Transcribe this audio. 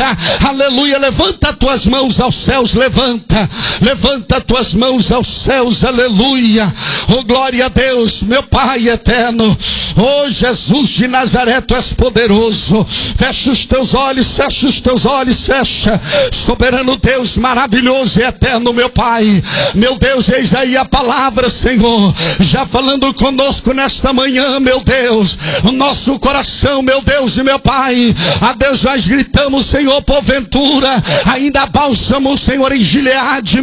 aleluia. Levanta tuas mãos aos céus, levanta tuas mãos aos céus, aleluia. Oh, glória a Deus, meu Pai eterno. Oh, Jesus de Nazaré, tu és poderoso. Fecha os teus olhos, fecha. Soberano Deus, maravilhoso e eterno, meu Pai. Meu Deus, eis aí a palavra, Senhor, já falando conosco nesta manhã, meu Deus. O nosso coração, meu Deus e meu Pai. A Deus nós gritamos, Senhor, porventura ainda bálsamo, Senhor, em Gileade,